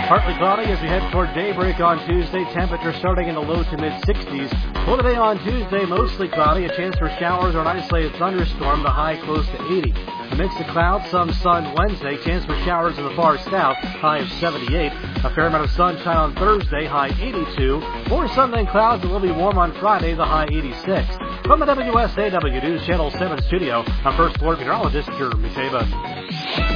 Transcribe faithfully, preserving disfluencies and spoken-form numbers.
Partly cloudy as we head toward daybreak on Tuesday. Temperature starting in the low to mid sixties. For today on Tuesday, mostly cloudy. A chance for showers or an isolated thunderstorm. The high close to eighty. A mix of clouds, some sun Wednesday. Chance for showers in the far south. High of seventy-eight. A fair amount of sunshine on Thursday. High eighty-two. More sun than clouds. It will be warm on Friday. The high eighty-six. From the W S A W News Channel seven studio, I'm First Floor Meteorologist Jeremy Shaban.